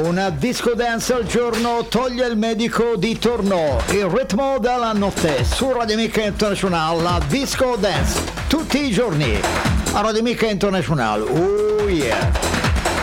Una disco dance al giorno toglie il medico di torno. Il ritmo della notte su Radio Amica International, la disco dance tutti i giorni a Radio Amica International. Oh yeah.